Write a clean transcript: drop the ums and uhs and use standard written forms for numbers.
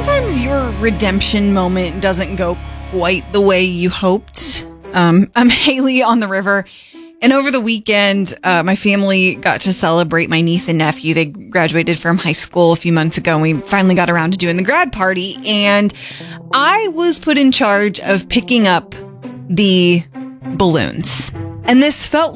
sometimes your redemption moment doesn't go quite the way you hoped. I'm Haley on the river. And over the weekend, my family got to celebrate my niece and nephew. They graduated from high school a few months ago, and we finally got around to doing the grad party. And I was put in charge of picking up the balloons. And this felt